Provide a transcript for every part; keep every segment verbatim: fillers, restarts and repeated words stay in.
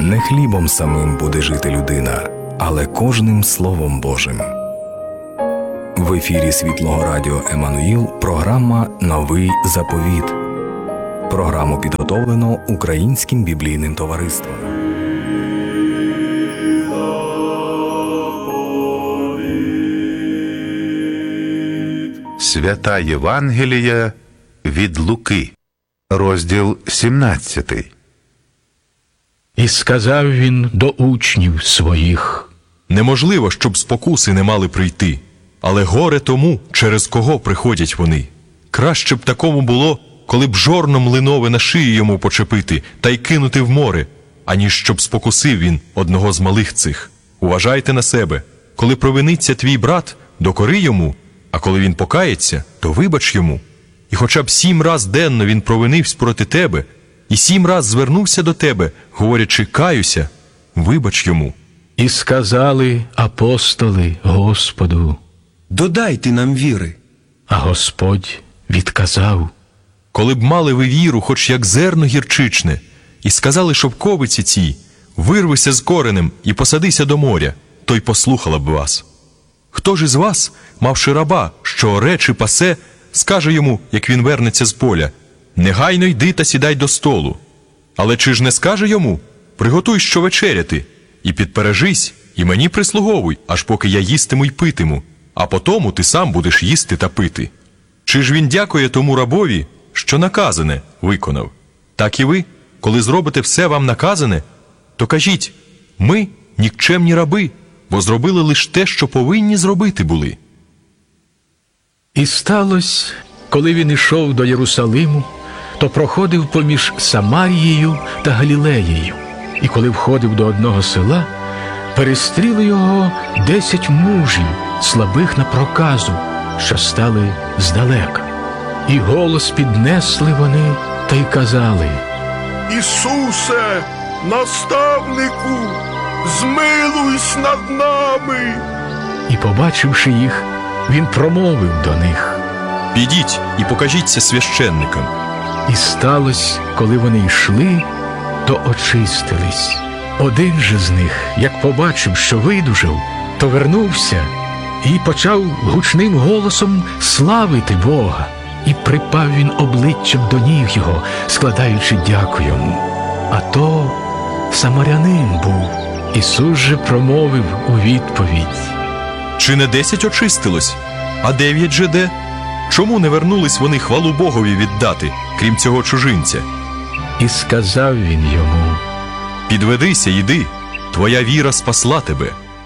Не хлібом самим буде жити людина, але кожним Словом Божим. В ефірі Світлого Радіо Еммануїл програма «Новий заповіт». Програму підготовлено Українським біблійним товариством. Свята Євангелія від Луки, розділ сімнадцятий. І сказав він до учнів своїх: неможливо, щоб спокуси не мали прийти, але горе тому, через кого приходять вони. Краще б такому було, коли б жорно млинове на шиї йому почепити та й кинути в море, аніж щоб спокусив він одного з малих цих. Уважайте на себе. Коли провиниться твій брат, докори йому, а коли він покається, то вибач йому. І хоча б сім раз денно він провинився проти тебе, і сім раз звернувся до тебе, говорячи «каюся», вибач йому. І сказали апостоли Господу: додайте нам віри. А Господь відказав: коли б мали ви віру, хоч як зерно гірчичне, і сказали шовковиці цій: вирвися з коренем і посадися до моря, то й послухала б вас. Хто ж із вас, мавши раба, що оре чи пасе, скаже йому, як він вернеться з поля: негайно йди та сідай до столу? Але чи ж не скаже йому: приготуй що вечеряти, і підпережись, і мені прислуговуй, аж поки я їстиму й питиму, а потому ти сам будеш їсти та пити? Чи ж він дякує тому рабові, що наказане виконав? Так і ви, коли зробите все вам наказане, то кажіть: ми нікчемні раби, бо зробили лише те, що повинні зробити були. І сталося, коли він ішов до Єрусалиму, то проходив поміж Самарією та Галілеєю. І коли входив до одного села, перестріли його десять мужів, слабих на проказу, що стали здалека. І голос піднесли вони та й казали: Ісусе, наставнику, змилуйся над нами. І, побачивши їх, він промовив до них: підіть і покажіться священникам. І сталося, коли вони йшли, то очистились. Один же з них, як побачив, що видужав, то вернувся і почав гучним голосом славити Бога. І припав він обличчям до ніг його, складаючи дяку йому. А то самарянин був. Ісус же промовив у відповідь: чи не десять очистилось, а дев'ять же де? Чому не вернулись вони хвалу Богові віддати, крім цього чужинця? І сказав він йому: підведися, йди, твоя віра спасла тебе.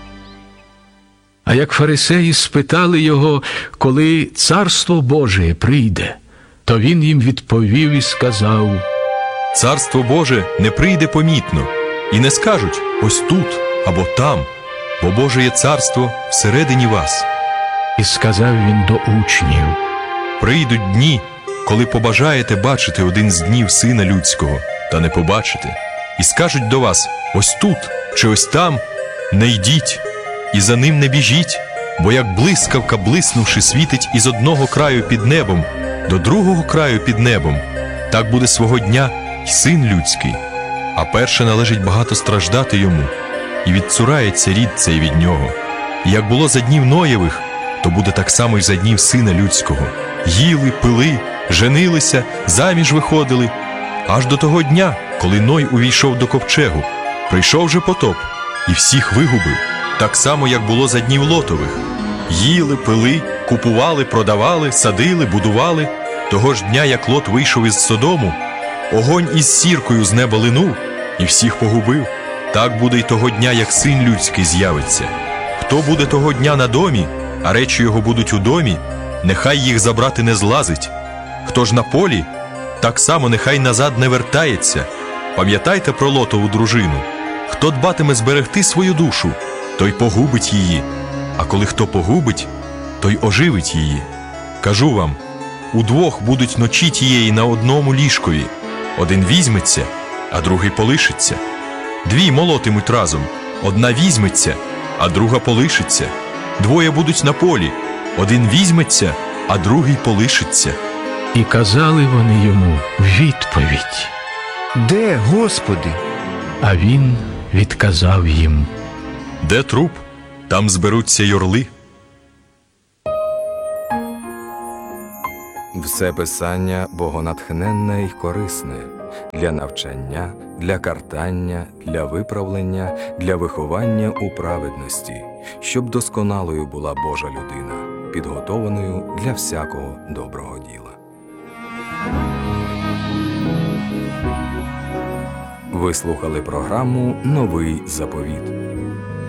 А як фарисеї спитали його, коли Царство Боже прийде, то він їм відповів і сказав: Царство Боже не прийде помітно, і не скажуть ось тут або там, бо Боже є царство всередині вас. І сказав він до учнів: прийдуть дні, коли побажаєте бачити один з днів Сина Людського, та не побачите, і скажуть до вас ось тут чи ось там, не йдіть, і за ним не біжіть, бо як блискавка, блиснувши, світить із одного краю під небом до другого краю під небом, так буде свого дня й Син Людський. А перше належить багато страждати йому, і відцурається рід цей від нього. І як було за днів Ноєвих, то буде так само й за днів Сина Людського. Їли, пили, женилися, заміж виходили, аж до того дня, коли Ной увійшов до ковчегу. Прийшов же потоп і всіх вигубив, так само, як було за днів Лотових. Їли, пили, купували, продавали, садили, будували. Того ж дня, як Лот вийшов із Содому, огонь із сіркою з неба линув і всіх погубив. Так буде й того дня, як Син Людський з'явиться. Хто буде того дня на домі, а речі його будуть у домі, нехай їх забрати не злазить. Хто ж на полі, так само нехай назад не вертається. Пам'ятайте про Лотову дружину. Хто дбатиме зберегти свою душу, той погубить її, а коли хто погубить, той оживить її. Кажу вам, удвох будуть ночі тієї на одному ліжкові. Один візьметься, а другий полишиться. Дві молотимуть разом, одна візьметься, а друга полишиться. Двоє будуть на полі, один візьметься, а другий полишиться. І казали вони йому в відповідь: Де, Господи? А він відказав їм: Де труп, там зберуться й орли. Все писання богонатхненне й корисне для навчання, для картання, для виправлення, для виховання у праведності, щоб досконалою була Божа людина, підготованою для всякого доброго діла. Ви слухали програму «Новий заповіт».